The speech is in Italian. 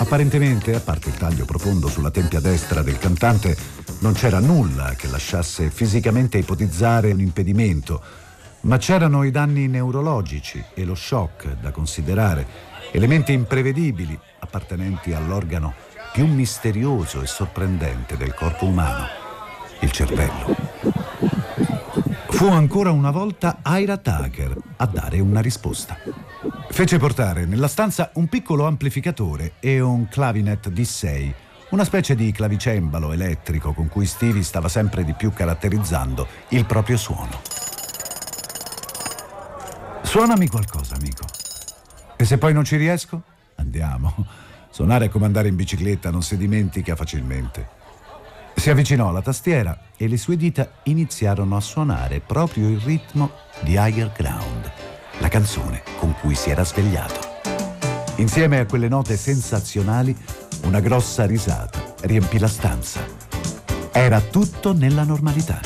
Apparentemente, a parte il taglio profondo sulla tempia destra del cantante, non c'era nulla che lasciasse fisicamente ipotizzare un impedimento, ma c'erano i danni neurologici e lo shock da considerare, elementi imprevedibili appartenenti all'organo più misterioso e sorprendente del corpo umano, il cervello. Fu ancora una volta Ira Tucker a dare una risposta. Fece portare nella stanza un piccolo amplificatore e un clavinet D6, una specie di clavicembalo elettrico con cui Stevie stava sempre di più caratterizzando il proprio suono. Suonami qualcosa, amico. E se poi non ci riesco? Andiamo. Suonare è come andare in bicicletta, non si dimentica facilmente. Si avvicinò alla tastiera e le sue dita iniziarono a suonare proprio il ritmo di Higher Ground, la canzone con cui si era svegliato. Insieme a quelle note sensazionali, una grossa risata riempì la stanza. Era tutto nella normalità.